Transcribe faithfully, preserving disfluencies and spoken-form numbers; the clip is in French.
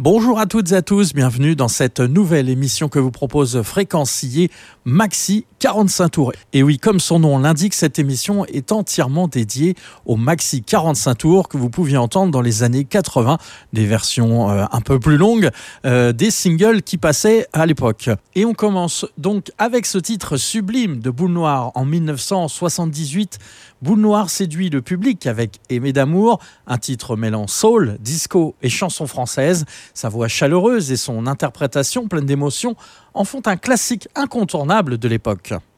Bonjour à toutes et à tous, bienvenue dans cette nouvelle émission que vous propose Fréquencier Maxi quarante-cinq tours. Et oui, comme son nom l'indique, cette émission est entièrement dédiée au Maxi quarante-cinq tours que vous pouviez entendre dans les années quatre-vingts, des versions euh, un peu plus longues, euh, des singles qui passaient à l'époque. Et on commence donc avec ce titre sublime de Boule Noire en dix-neuf cent soixante-dix-huit. Boule Noire séduit le public avec Aimé d'amour, un titre mêlant soul, disco et chanson française. Sa voix chaleureuse et son interprétation pleine d'émotion en font un classique incontournable de l'époque.